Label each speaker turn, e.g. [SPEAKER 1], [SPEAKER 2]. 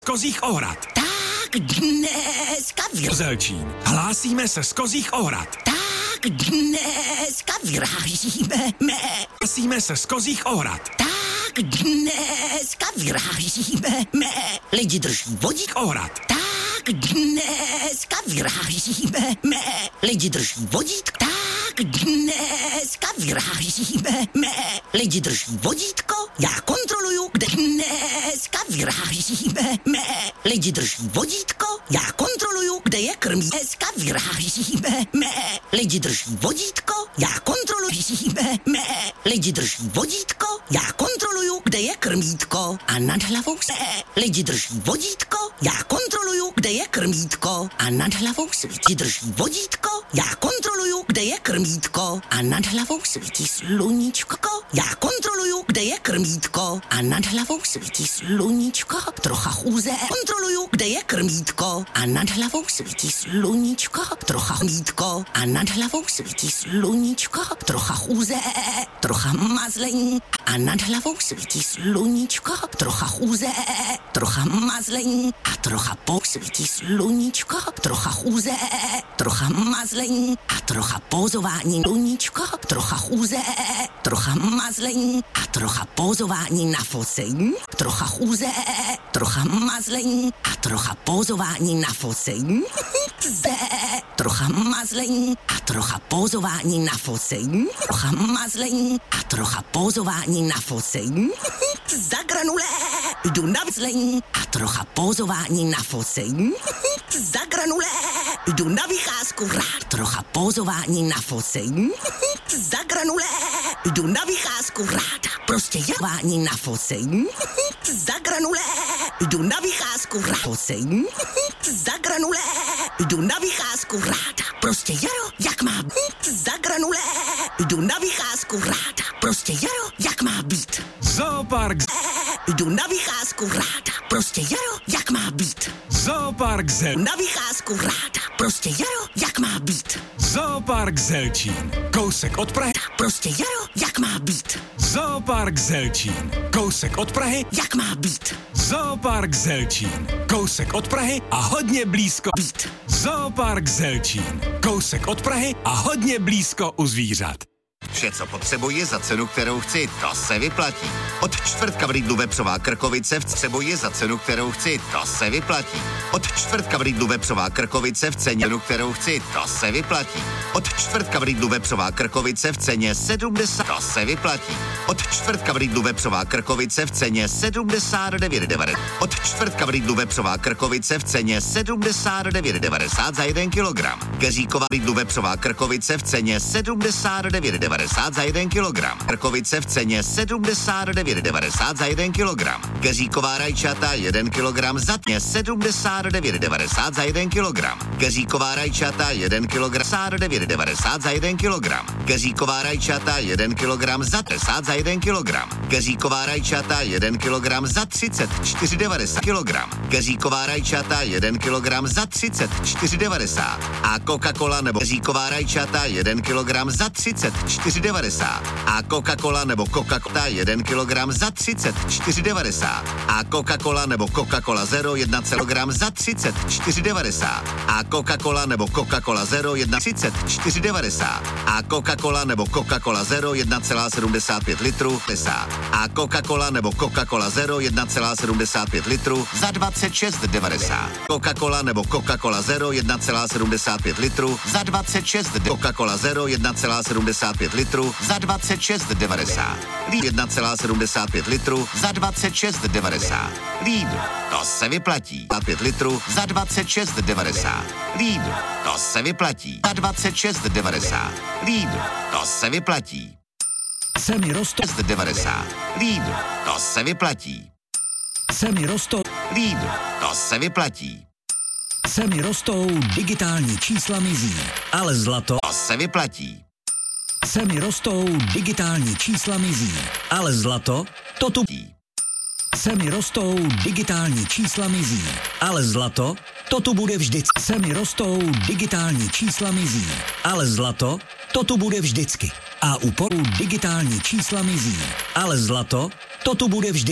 [SPEAKER 1] Kozích Ohrad.
[SPEAKER 2] Tak dneska
[SPEAKER 1] Zelčín. Hlásíme se z Kozích Ohrad.
[SPEAKER 2] Tak dneska vyrážíme.
[SPEAKER 1] Hlásíme se z Kozích Ohrad.
[SPEAKER 2] Tak dneska vyrážíme. Lidi drží vodík
[SPEAKER 1] Ohrad.
[SPEAKER 2] Tak dneska vyrážíme. Lidi drží vodítko. Tak dneska vyrážíme. Lidi drží vodítko. Já kontroluju, kde dneska vyrážíme. Lidi drží vodítko. Já kontroluju, kde je krmí. Dneska vyrážíme. Lidi drží vodítko. Já kontroluju. Lidi drží vodítko. Já kontroluju, kde je krmítko. A nad hlavou se lidi drží vodítko. Já kontroluju, kde je krmítko. A nad hlavou svítí drží vodítko. Já kontroluju, kde je krmítko. A nad hlavou svítí sluníčko. Já kontroluju, kde je krmítko. A nad hlavou svítí sluníčko. Trocha chůze. Kontroluju, kde je krmítko. A nad hlavou svítí sluníčko. Trocha chmítko. A nad hlavou svítí sluníčko. Trocha chůze. Trocha mazlení. A nad hlavou svítí sluníčko. Trocha chůze. Trocha mazlení. A trocha svítí sluníčko. Trocha chůze. Trocha mazlení. A trocha pózování. Sluníčko. Trocha chůze. Trocha mazlení. A trocha pózování na focení. Trocha chůze. Trocha mazlení. A trocha pózování na focení. Trocha mazlení. A trocha pózování na focení. Trocha mazlení. A trocha pózování na focení. Za granule jdu na vzlení. A trocha pózování na focení. Za granule jdu na vycházku rád. Trocha pózování na focení. Za granule jdu na vycházku rád. Prostě javání na focení. Za granule jdu na vycházku rád. Focení. Za granule jdu na vycházku rád. Prostě jaro, jak má být. Za granule jdu na vycházku rád. Prostě jaro, jak má být.
[SPEAKER 1] Zoopark.
[SPEAKER 2] Jdu na vycházku rád. Prostě jaro, jak má být.
[SPEAKER 1] Zoopark
[SPEAKER 2] Na vycházku rád. Prostě jaro, jak má být.
[SPEAKER 1] Zoopark Zelčín. Kousek od Prahy.
[SPEAKER 2] Prostě jaro, jak má být.
[SPEAKER 1] Zoopark Zelčín. Kousek od Prahy.
[SPEAKER 2] Jak má být.
[SPEAKER 1] Zoopark Zelčín. Kousek od Prahy a hodně blízko
[SPEAKER 2] Být.
[SPEAKER 1] Zoopark Zelčín. Kousek od Prahy a hodně blízko u zvířat.
[SPEAKER 3] Vše, co potřebuji za cenu, kterou chci, to se vyplatí. Od čtvrtka v Lidlu vepřová krkovice v potřebuji za cenu, kterou chci, to se vyplatí. Od čtvrtka v Lidlu vepřová krkovice v ceně, kterou chci, to se vyplatí. Od čtvrtka v Lidlu vepřová krkovice v ceně 70, to se vyplatí. Od čtvrtka v Lidlu vepřová krkovice v ceně 79,90. Od čtvrtka v Lidlu vepřová krkovice v ceně 79,90 za 1 kilogram. Keříková Lidlu vepřová krkovice v ceně 79,90 za 1 kilogram. Krkovice v ceně 79,90 za 1 kilogram. Keříková rajčata 1 kilogram za ceně 79,90 za 1 kilogram. Keříková rajčata 1 kilogram 79,90 za 1 kilogram. Keříková rajčata 1 kilogram za 50 za 1 kilogram. Keříková rajčata 1 kilogram za 34,90 kilogram. Keříková rajčata 1 kilogram za 34,90 a Coca-Cola nebo keříková rajčata 1 kilogram za 34,90 a Coca-Cola nebo Coca-Cola 1 kilogram za 34,90 a Coca-Cola nebo Coca-Cola Zero 1 kilogram za 34,90 a Coca-Cola nebo Coca-Cola Zero 1,34,90 a Coca-Cola nebo Coca-Cola Zero 1,75 litru a Coca-Cola nebo Coca-Cola Zero 1,75 litru za 26,90. Coca-Cola nebo Coca-Cola Zero 1,75 litru za 26. Coca-Cola Zero 1,75 litru za 26,90. Lidl 1,75 litru za 26,90. Lidl, to se vyplatí. Za 5 litrů za 26,90. Lidl, to se vyplatí. Za 26,90. Lidl, to se vyplatí.
[SPEAKER 4] Ceny rostou.
[SPEAKER 3] 90. Lidl, to se vyplatí.
[SPEAKER 4] Ceny rostou.
[SPEAKER 3] Lidl, to se vyplatí.
[SPEAKER 4] Ceny rostou, digitální čísla mizí, ale zlato.
[SPEAKER 3] To se vyplatí.
[SPEAKER 4] Ceny rostou, digitální čísla mizí, ale zlato, to tu. Ceny rostou, digitální čísla mizí, ale zlato, to tu bude vždycky. Ceny rostou, digitální čísla mizí, ale zlato, to tu bude vždycky. A u digitální čísla mizí, ale zlato, to tu bude vždycky.